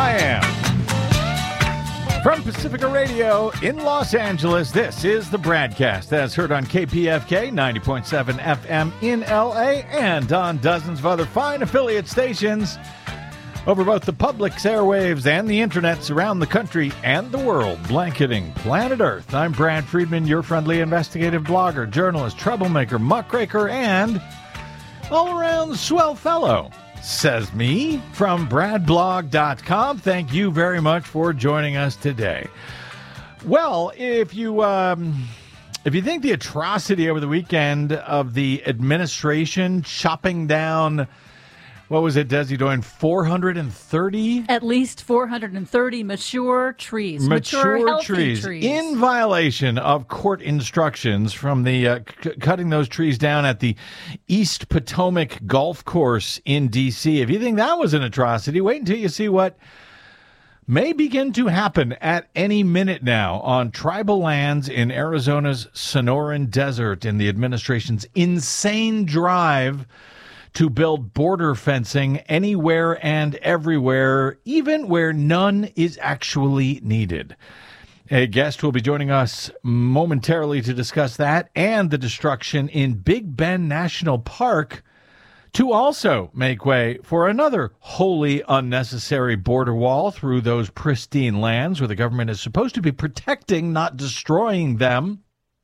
I am. From Pacifica Radio in Los Angeles, this is the Bradcast, as heard on KPFK 90.7 FM in LA and on dozens of other fine affiliate stations over both the public's airwaves and the internets around the country and the world, blanketing planet Earth. I'm Brad Friedman, your friendly investigative blogger, journalist, troublemaker, muckraker, and all-around swell fellow. Says me from bradblog.com. Thank you very much for joining us today. Well, if you think the atrocity over the weekend of the administration chopping down, what was it, Desi, doing 430? At least 430 mature trees. Mature trees in violation of court instructions from the cutting those trees down at the East Potomac Golf Course in D.C. If you think that was an atrocity, wait until you see what may begin to happen at any minute now on tribal lands in Arizona's Sonoran Desert in the administration's insane drive to build border fencing anywhere and everywhere, even where none is actually needed. A guest will be joining us momentarily to discuss that and the destruction in Big Bend National Park to also make way for another wholly unnecessary border wall through those pristine lands where the government is supposed to be protecting, not destroying them.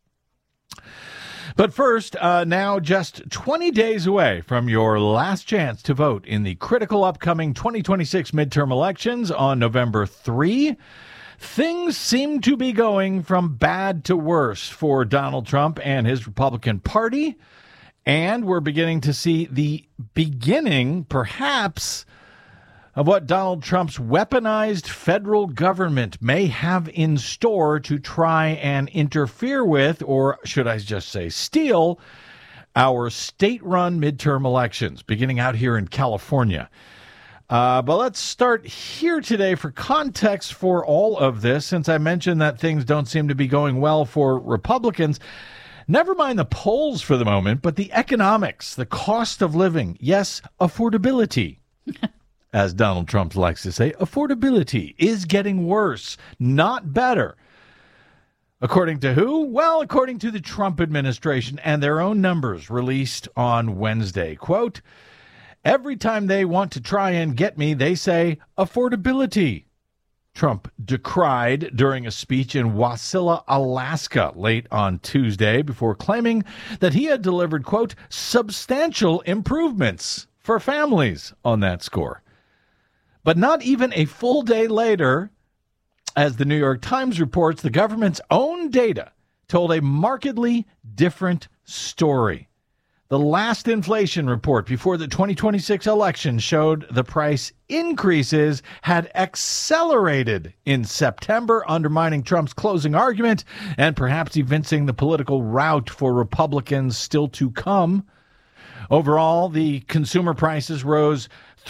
But first, now just 20 days away from your last chance to vote in the critical upcoming 2026 midterm elections on November 3, things seem to be going from bad to worse for Donald Trump and his Republican Party. And we're beginning to see the beginning, perhaps, of what Donald Trump's weaponized federal government may have in store to try and interfere with, or should I just say steal, our state-run midterm elections, beginning out here in California. But let's start here today for context for all of this, since I mentioned that things don't seem to be going well for Republicans. Never mind the polls for the moment, but the economics, the cost of living, yes, affordability. As Donald Trump likes to say, affordability is getting worse, not better. According to who? Well, according to the Trump administration and their own numbers released on Wednesday. Quote, every time they want to try and get me, they say affordability. Trump decried during a speech in Wasilla, Alaska, late on Tuesday, before claiming that he had delivered, quote, substantial improvements for families on that score. But not even a full day later, as the New York Times reports, the government's own data told a markedly different story. The last inflation report before the 2026 election showed the price increases had accelerated in September, undermining Trump's closing argument and perhaps evincing the political rout for Republicans still to come. Overall, the consumer prices rose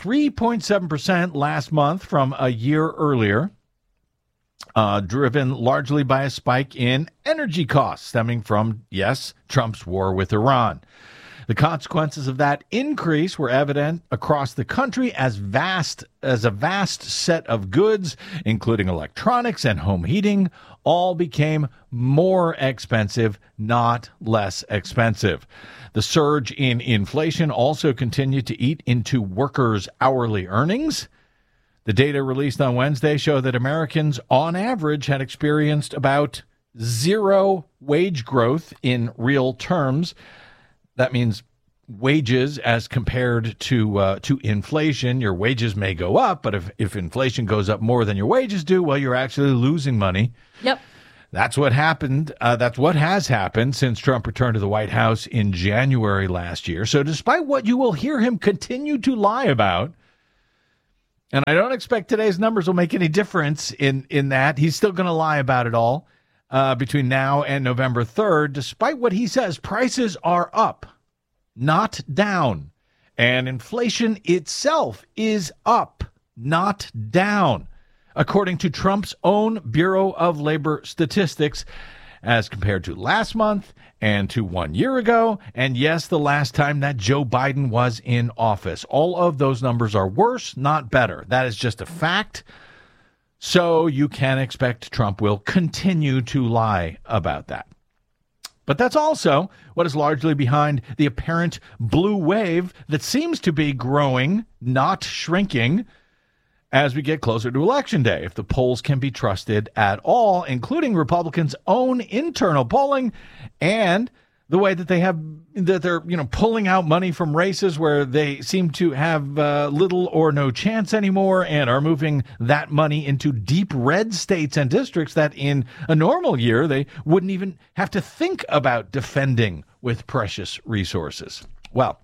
3.7% last month from a year earlier, driven largely by a spike in energy costs stemming from, yes, Trump's war with Iran. The consequences of that increase were evident across the country as a vast set of goods, including electronics and home heating, all became more expensive, not less expensive. The surge in inflation also continued to eat into workers' hourly earnings. The data released on Wednesday show that Americans, on average, had experienced about zero wage growth in real terms. That means wages as compared to inflation. Your wages may go up, but if inflation goes up more than your wages do, well, you're actually losing money. Yep. That's what happened. That's what has happened since Trump returned to the White House in January last year. So despite what you will hear him continue to lie about, and I don't expect today's numbers will make any difference in that, he's still going to lie about it all between now and November 3rd. Despite what he says, prices are up, not down. And inflation itself is up, not down, according to Trump's own Bureau of Labor Statistics. as compared to last month and to 1 year ago. And yes, the last time that Joe Biden was in office. All of those numbers are worse, not better. That is just a fact. So you can expect Trump will continue to lie about that. But that's also what is largely behind the apparent blue wave that seems to be growing, not shrinking, as we get closer to Election Day, if the polls can be trusted at all, including Republicans' own internal polling and the way that they're pulling out money from races where they seem to have little or no chance anymore, and are moving that money into deep red states and districts that in a normal year they wouldn't even have to think about defending with precious resources. Well,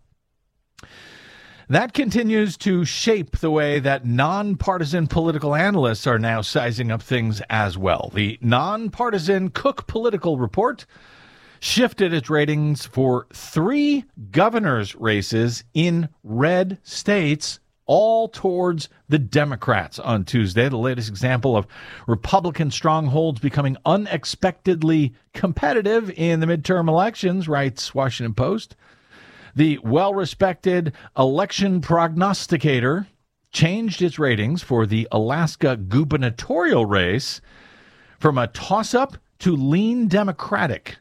that continues to shape the way that nonpartisan political analysts are now sizing up things as well. The nonpartisan Cook Political Report shifted its ratings for 3 governors' races in red states, all towards the Democrats on Tuesday. The latest example of Republican strongholds becoming unexpectedly competitive in the midterm elections, writes Washington Post. The well-respected election prognosticator changed its ratings for the Alaska gubernatorial race from a toss-up to lean Democratic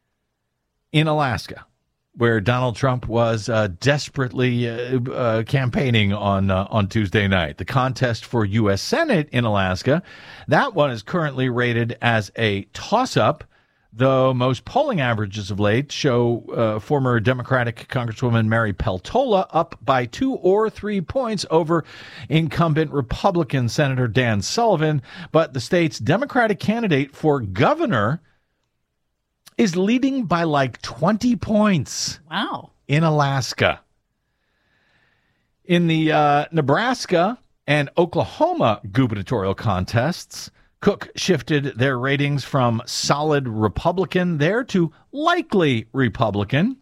in Alaska, where Donald Trump was desperately campaigning on Tuesday night. The contest for U.S. Senate in Alaska, that one is currently rated as a toss-up, though most polling averages of late show former Democratic Congresswoman Mary Peltola up by 2 or 3 points over incumbent Republican Senator Dan Sullivan. But the state's Democratic candidate for governor is leading by like 20 points. Wow. In Alaska. In the Nebraska and Oklahoma gubernatorial contests, Cook shifted their ratings from solid Republican there to likely Republican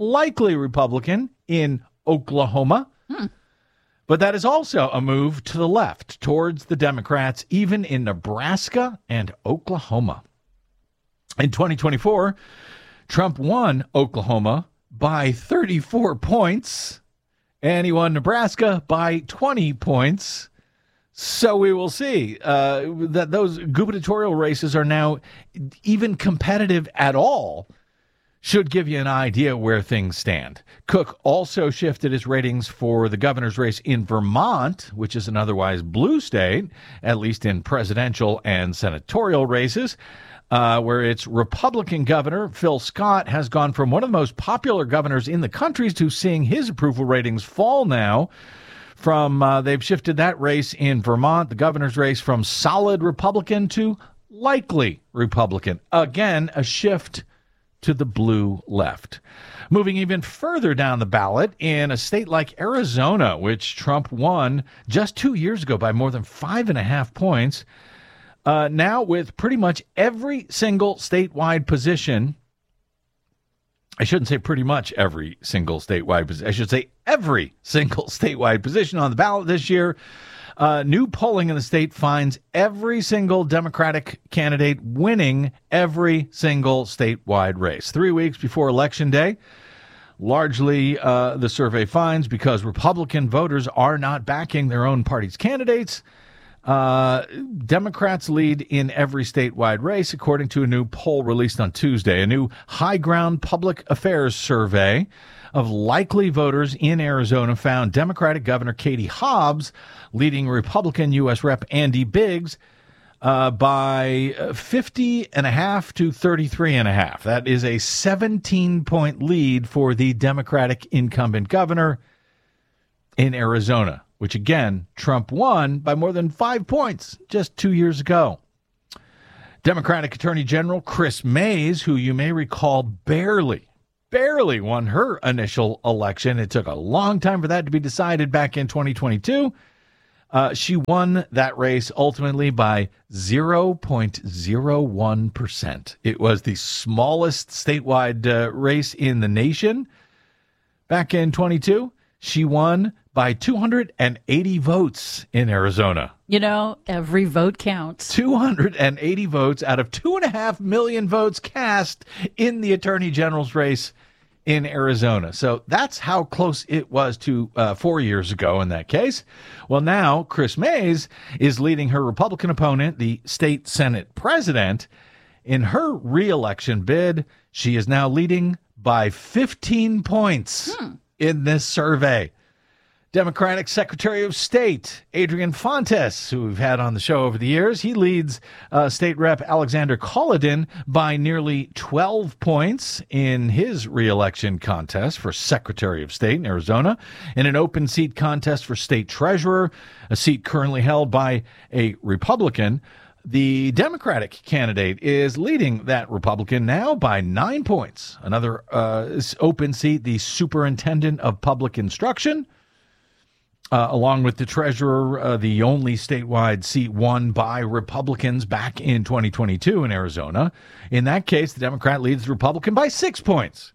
in Oklahoma. But that is also a move to the left towards the Democrats, even in Nebraska and Oklahoma. In 2024, Trump won Oklahoma by 34 points, and he won Nebraska by 20 points. So we will see that those gubernatorial races are now even competitive at all. Should give you an idea where things stand. Cook also shifted his ratings for the governor's race in Vermont, which is an otherwise blue state, at least in presidential and senatorial races, where its Republican governor, Phil Scott, has gone from one of the most popular governors in the country to seeing his approval ratings fall now. They've shifted that race in Vermont, the governor's race, from solid Republican to likely Republican. Again, a shift to the blue left. Moving even further down the ballot, in a state like Arizona, which Trump won just 2 years ago by more than 5.5 points, now with pretty much every single statewide position, I shouldn't say pretty much every single statewide position, I should say every single statewide position on the ballot this year, new polling in the state finds every single Democratic candidate winning every single statewide race. 3 weeks before Election Day, largely the survey finds because Republican voters are not backing their own party's candidates, Democrats lead in every statewide race, according to a new poll released on Tuesday. A new High Ground Public Affairs survey of likely voters in Arizona found Democratic Governor Katie Hobbs leading Republican U.S. Rep. Andy Biggs by 50.5 to 33.5. That is a 17-point lead for the Democratic incumbent governor in Arizona, which, again, Trump won by more than 5 points just 2 years ago. Democratic Attorney General Chris Mays, who you may recall barely won her initial election. It took a long time for that to be decided back in 2022. She won that race ultimately by 0.01%. It was the smallest statewide race in the nation back in 22. She won by 280 votes in Arizona. You know, every vote counts. 280 votes out of 2.5 million votes cast in the attorney general's race in Arizona. So that's how close it was to 4 years ago in that case. Well, now Chris Mays is leading her Republican opponent, the state Senate president, in her re-election bid. She is now leading by 15 points in this survey. Democratic Secretary of State Adrian Fontes, who we've had on the show over the years, he leads State Rep Alexander Colladin by nearly 12 points in his re-election contest for Secretary of State in Arizona. In an open seat contest for State Treasurer, a seat currently held by a Republican, the Democratic candidate is leading that Republican now by 9 points. Another open seat, the Superintendent of Public Instruction, along with the treasurer, the only statewide seat won by Republicans back in 2022 in Arizona. In that case, the Democrat leads the Republican by 6 points.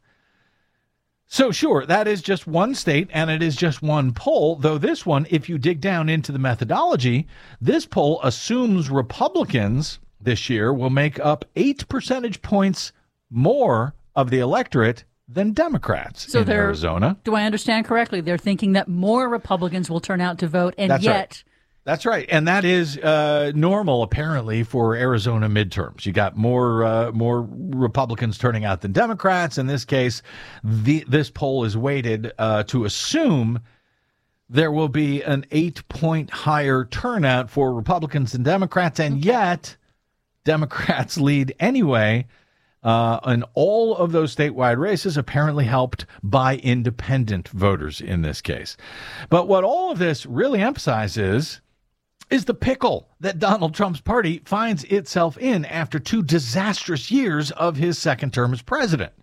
So sure, that is just one state and it is just one poll, though this one, if you dig down into the methodology, this poll assumes Republicans this year will make up 8 percentage points more of the electorate than Democrats in Arizona. Do I understand correctly? They're thinking that more Republicans will turn out to vote, and That's yet... Right. That's right. And that is normal, apparently, for Arizona midterms. You got more Republicans turning out than Democrats. In this case, this poll is weighted to assume there will be an 8-point higher turnout for Republicans than Democrats, and yet Democrats lead anyway. And all of those statewide races apparently helped by independent voters in this case. But what all of this really emphasizes is the pickle that Donald Trump's party finds itself in after 2 disastrous years of his second term as president.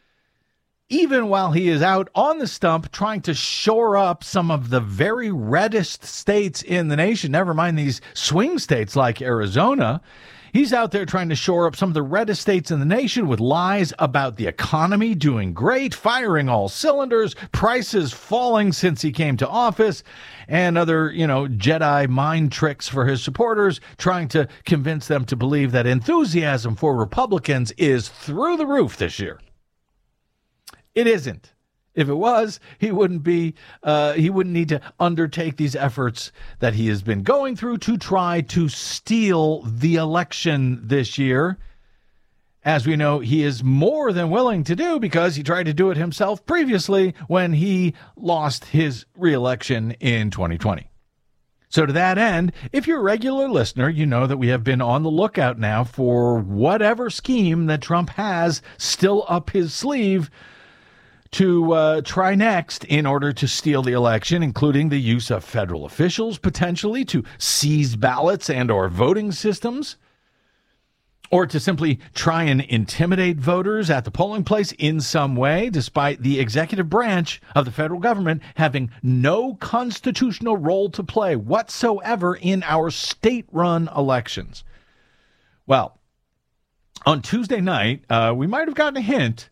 Even while he is out on the stump trying to shore up some of the very reddest states in the nation, never mind these swing states like Arizona, he's out there trying to shore up some of the reddest states in the nation with lies about the economy doing great, firing all cylinders, prices falling since he came to office, and other, Jedi mind tricks for his supporters, trying to convince them to believe that enthusiasm for Republicans is through the roof this year. It isn't. If it was, he wouldn't need to undertake these efforts that he has been going through to try to steal the election this year. As we know, he is more than willing to do because he tried to do it himself previously when he lost his re-election in 2020. So to that end, if you're a regular listener, you know that we have been on the lookout now for whatever scheme that Trump has still up his sleeve to try next in order to steal the election, including the use of federal officials potentially to seize ballots and or voting systems, or to simply try and intimidate voters at the polling place in some way, despite the executive branch of the federal government having no constitutional role to play whatsoever in our state-run elections. Well, on Tuesday night, we might have gotten a hint,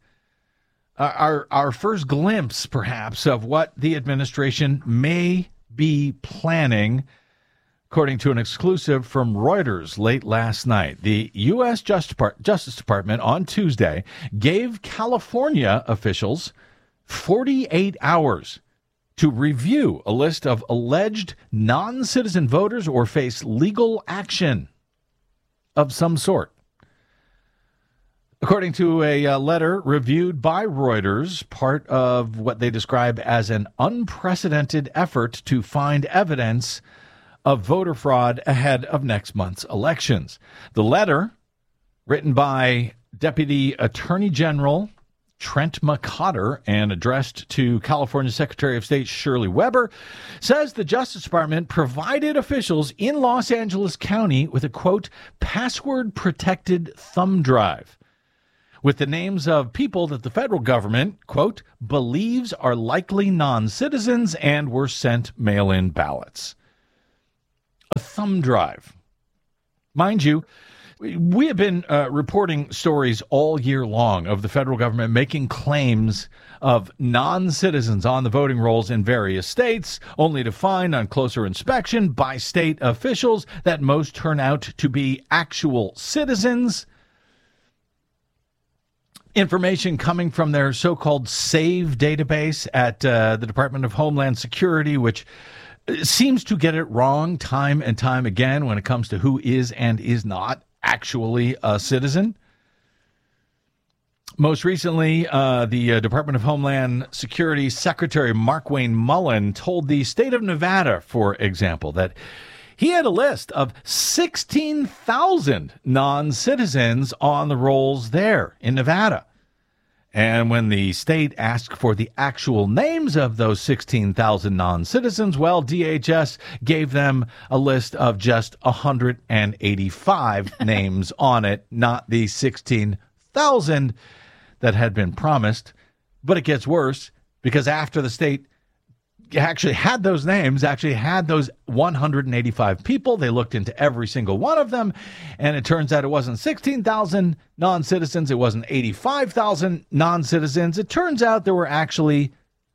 our first glimpse, perhaps, of what the administration may be planning, according to an exclusive from Reuters late last night. The U.S. Justice Department on Tuesday gave California officials 48 hours to review a list of alleged non-citizen voters or face legal action of some sort. According to a letter reviewed by Reuters, part of what they describe as an unprecedented effort to find evidence of voter fraud ahead of next month's elections. The letter, written by Deputy Attorney General Trent McCotter and addressed to California Secretary of State Shirley Weber, says the Justice Department provided officials in Los Angeles County with a, quote, password-protected thumb drive with the names of people that the federal government, quote, believes are likely non-citizens and were sent mail-in ballots. A thumb drive. Mind you, We have been reporting stories all year long of the federal government making claims of non-citizens on the voting rolls in various states, only to find on closer inspection by state officials that most turn out to be actual citizens. Information coming from their so-called SAVE database at the Department of Homeland Security, which seems to get it wrong time and time again when it comes to who is and is not actually a citizen. Most recently, the Department of Homeland Security Secretary Markwayne Mullin told the state of Nevada, for example, that he had a list of 16,000 non-citizens on the rolls there in Nevada. And when the state asked for the actual names of those 16,000 non-citizens, well, DHS gave them a list of just 185 names on it, not the 16,000 that had been promised. But it gets worse, because after the state actually had those names, actually had those 185 people, they looked into every single one of them, and it turns out it wasn't 16,000 non-citizens, it wasn't 85,000 non-citizens. It turns out there were actually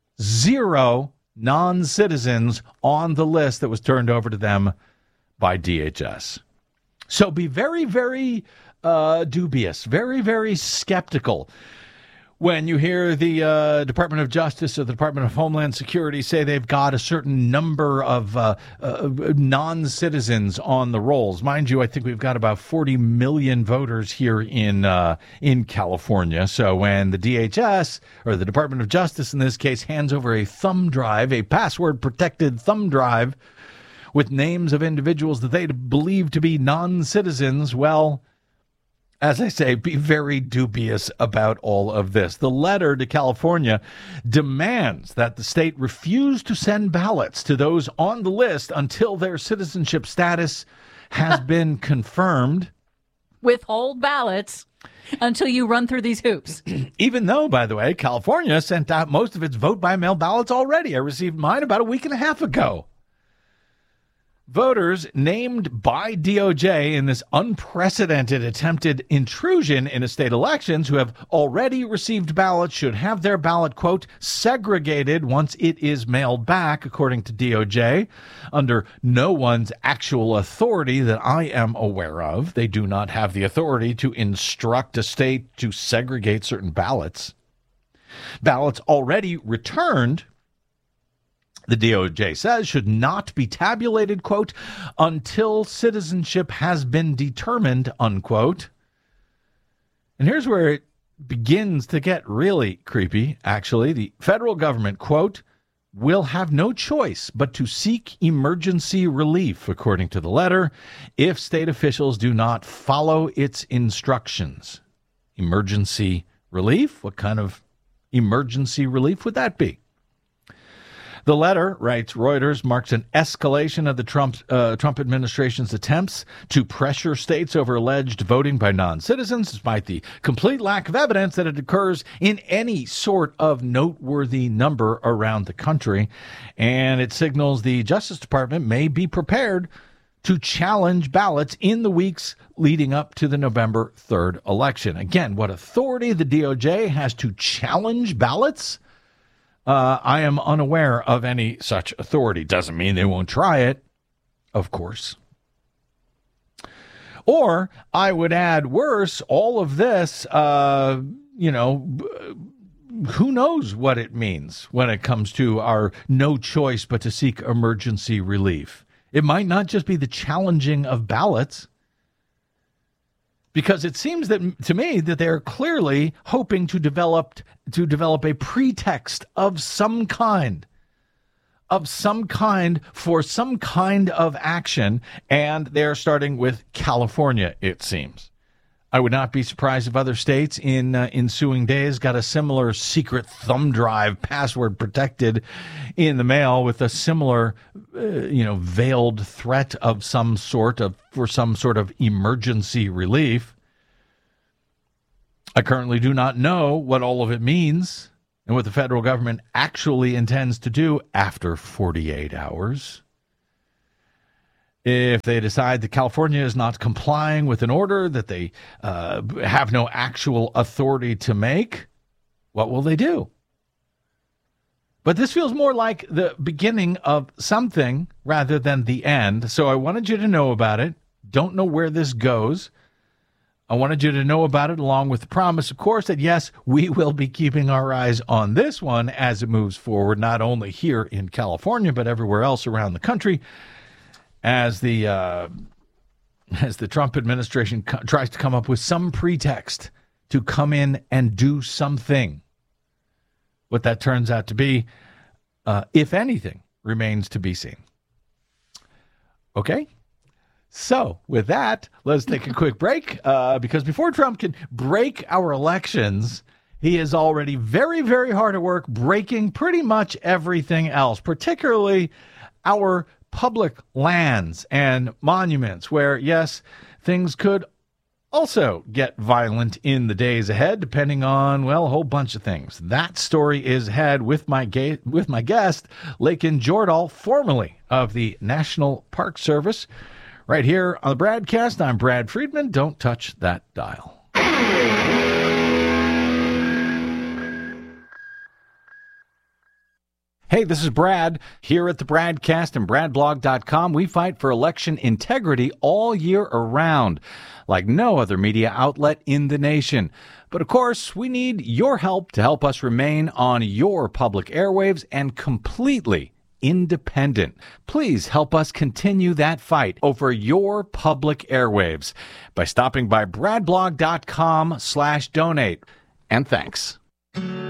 0 non-citizens on the list that was turned over to them by DHS. So be very, very dubious, very, very skeptical when you hear the Department of Justice or the Department of Homeland Security say they've got a certain number of non-citizens on the rolls. Mind you, I think we've got about 40 million voters here in California. So when the DHS, or the Department of Justice in this case, hands over a thumb drive, a password-protected thumb drive with names of individuals that they believe to be non-citizens, well, as I say, be very dubious about all of this. The letter to California demands that the state refuse to send ballots to those on the list until their citizenship status has been confirmed. Withhold ballots until you run through these hoops. Even though, by the way, California sent out most of its vote-by-mail ballots already. I received mine about a week and a half ago. Voters named by DOJ in this unprecedented attempted intrusion into state elections who have already received ballots should have their ballot, quote, segregated once it is mailed back, according to DOJ, under no one's actual authority that I am aware of. They do not have the authority to instruct a state to segregate certain ballots. Ballots already returned, the DOJ says, should not be tabulated, quote, until citizenship has been determined, unquote. And here's where it begins to get really creepy, actually. The federal government, quote, will have no choice but to seek emergency relief, according to the letter, if state officials do not follow its instructions. Emergency relief? What kind of emergency relief would that be? The letter, writes Reuters, marks an escalation of the Trump administration's attempts to pressure states over alleged voting by non-citizens, despite the complete lack of evidence that it occurs in any sort of noteworthy number around the country. And it signals the Justice Department may be prepared to challenge ballots in the weeks leading up to the November 3rd election. Again, what authority the DOJ has to challenge ballots? I am unaware of any such authority. Doesn't mean they won't try it, of course. Or I would add, worse, all of this, who knows what it means when it comes to our no choice but to seek emergency relief. It might not just be the challenging of ballots, because it seems that to me that they're clearly hoping to develop a pretext of some kind for some kind of action, and they're starting with California, it seems. I would not be surprised if other states in ensuing days got a similar secret thumb drive, password protected, in the mail with a similar, veiled threat of some sort for some sort of emergency relief. I currently do not know what all of it means and what the federal government actually intends to do after 48 hours. If they decide that California is not complying with an order that they have no actual authority to make, what will they do? But this feels more like the beginning of something rather than the end. So I wanted you to know about it. Don't know where this goes. I wanted you to know about it, along with the promise, of course, that yes, we will be keeping our eyes on this one as it moves forward, not only here in California, but everywhere else around the country, as the Trump administration tries to come up with some pretext to come in and do something. What that turns out to be, if anything, remains to be seen. Okay? So, with that, let's take a quick break, because before Trump can break our elections, he is already very, very hard at work breaking pretty much everything else, particularly our public lands and monuments, where, yes, things could also get violent in the days ahead, depending on, well, a whole bunch of things. That story is ahead with my guest, Lakin Jordahl, formerly of the National Park Service. Right here on the Bradcast, I'm Brad Friedman. Don't touch that dial. Hey, this is Brad. Here at the Bradcast and BradBlog.com, we fight for election integrity all year around, like no other media outlet in the nation. But of course, we need your help to help us remain on your public airwaves and completely independent. Please help us continue that fight over your public airwaves by stopping by BradBlog.com/donate. And thanks.